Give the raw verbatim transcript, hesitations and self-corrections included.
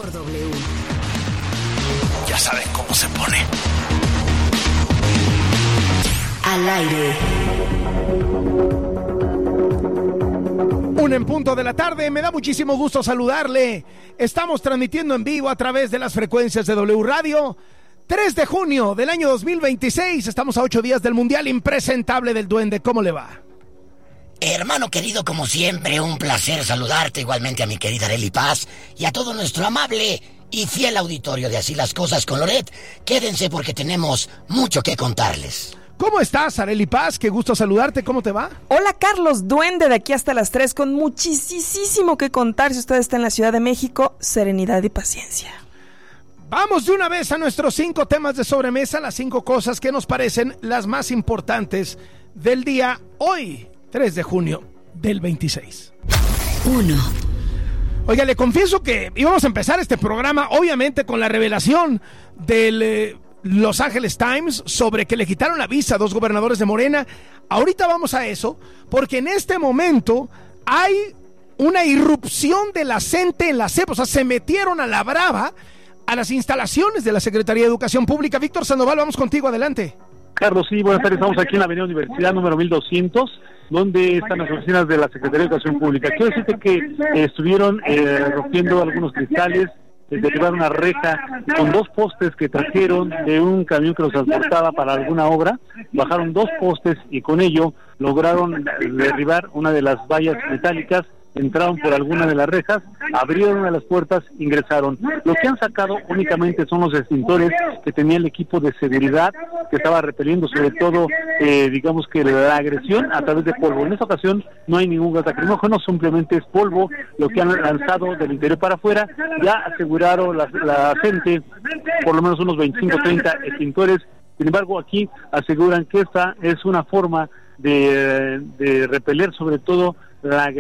por W. Ya saben cómo se pone. Al aire. Un en punto de la tarde, me da muchísimo gusto saludarle. Estamos transmitiendo en vivo a través de las frecuencias de W Radio. tres de junio del año dos mil veintiséis, estamos a ocho días del Mundial Impresentable del Duende. ¿Cómo le va? Hermano querido, como siempre, un placer saludarte, igualmente a mi querida Arely Paz y a todo nuestro amable y fiel auditorio de Así las Cosas con Loret. Quédense porque tenemos mucho que contarles. ¿Cómo estás, Arely Paz? Qué gusto saludarte. ¿Cómo te va? Hola, Carlos Duende, de aquí hasta las tres, con muchísimo que contar. Si usted está en la Ciudad de México, serenidad y paciencia. Vamos de una vez a nuestros cinco temas de sobremesa, las cinco cosas que nos parecen las más importantes del día hoy, tres de junio del veintiséis. Uno. Oiga, le confieso que íbamos a empezar este programa, obviamente, con la revelación del eh, Los Angeles Times sobre que le quitaron la visa a dos gobernadores de Morena. Ahorita vamos a eso, porque en este momento hay una irrupción de la CENTE en la C E P, o sea, se metieron a la brava a las instalaciones de la Secretaría de Educación Pública. Víctor Sandoval, vamos contigo, adelante. Carlos, sí, buenas tardes, estamos aquí en la avenida Universidad número mil doscientos, donde están las oficinas de la Secretaría de Educación Pública. Quiero decirte que eh, estuvieron eh, rompiendo algunos cristales, eh, derribaron una reja con dos postes que trajeron de un camión que los transportaba para alguna obra, bajaron dos postes y con ello lograron derribar una de las vallas metálicas, entraron por alguna de las rejas, abrieron una de las puertas, ingresaron. Lo que han sacado únicamente son los extintores que tenía el equipo de seguridad, que estaba repeliendo sobre todo, eh, digamos que la agresión a través de polvo. En esta ocasión no hay ningún gas lacrimógeno, simplemente es polvo lo que han lanzado del interior para afuera. Ya aseguraron la, la gente por lo menos unos veinticinco o treinta extintores. Sin embargo, aquí aseguran que esta es una forma de, de repeler sobre todo la agresión